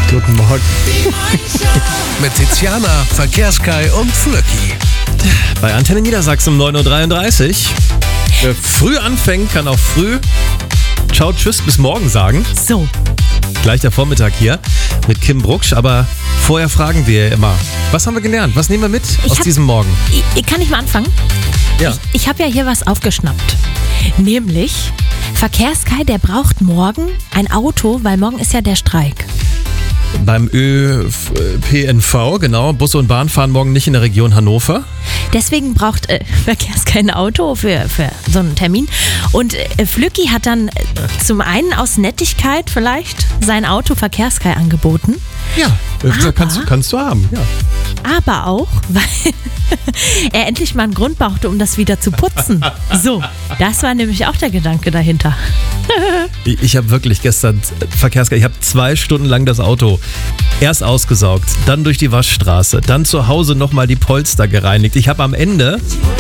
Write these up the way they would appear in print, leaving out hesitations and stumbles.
Guten Morgen. Mit Tiziana, Verkehrskai und Flöcki. Bei Antenne Niedersachsen um 9.33 Uhr. Wer früh anfängt, kann auch früh Ciao, tschüss, bis morgen sagen. So. Gleich der Vormittag hier mit Kim Brucksch. Aber vorher fragen wir immer, was haben wir gelernt? Was nehmen wir mit aus diesem Morgen? Kann ich mal anfangen? Ja. Ich habe ja hier was aufgeschnappt. Nämlich, Verkehrskai, der braucht morgen ein Auto, weil morgen ist ja der Streik. Beim ÖPNV, genau. Busse und Bahn fahren morgen nicht in der Region Hannover. Deswegen braucht Verkehrskai ein Auto für so einen Termin. Und Flücki hat dann zum einen aus Nettigkeit vielleicht sein Auto Verkehrskai angeboten. Ja, kannst du haben. Ja. Aber auch, weil er endlich mal einen Grund brauchte, um das wieder zu putzen. So, das war nämlich auch der Gedanke dahinter. Ich habe wirklich gestern Verkehrskai, ich habe 2 Stunden lang das Auto erst ausgesaugt, dann durch die Waschstraße, dann zu Hause nochmal die Polster gereinigt. Ich habe am Ende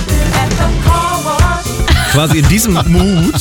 quasi in diesem Mut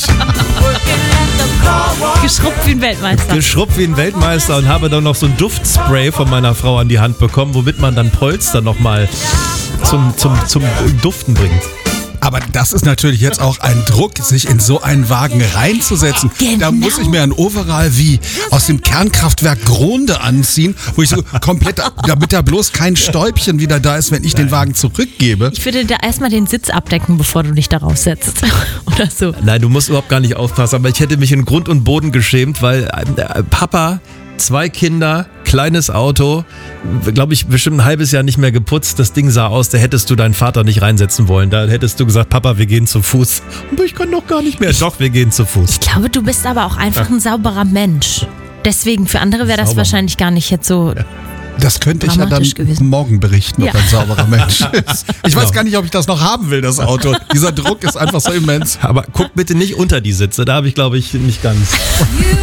Geschrubbt wie ein Weltmeister. geschrubbt wie ein Weltmeister und habe dann noch so ein Duftspray von meiner Frau an die Hand bekommen, womit man dann Polster nochmal zum Duften bringt. Aber das ist natürlich jetzt auch ein Druck, sich in so einen Wagen reinzusetzen. Genau. Da muss ich mir ein Overall wie aus dem Kernkraftwerk Gronde anziehen, wo ich so komplett, damit da bloß kein Stäubchen wieder da ist, wenn ich den Wagen zurückgebe. Ich würde da erstmal den Sitz abdecken, bevor du dich darauf setzt. Oder so. Nein, du musst überhaupt gar nicht aufpassen, aber ich hätte mich in Grund und Boden geschämt, weil Papa, 2 Kinder, kleines Auto, glaube ich, bestimmt ein halbes Jahr nicht mehr geputzt. Das Ding sah aus, da hättest du deinen Vater nicht reinsetzen wollen. Da hättest du gesagt, Papa, wir gehen zu Fuß. Aber ich kann doch gar nicht mehr. Doch, wir gehen zu Fuß. Ich glaube, du bist aber auch einfach ein sauberer Mensch. Deswegen, für andere wäre das Sauber. wahrscheinlich gar nicht jetzt so. Das könnte ich ja dann Dramatisch gewesen. morgen berichten, Ja. ob ein sauberer Mensch ist. Ich weiß gar nicht, ob ich das noch haben will, das Auto. Dieser Druck ist einfach so immens. Aber guck bitte nicht unter die Sitze. Da habe ich, glaube ich, nicht ganz.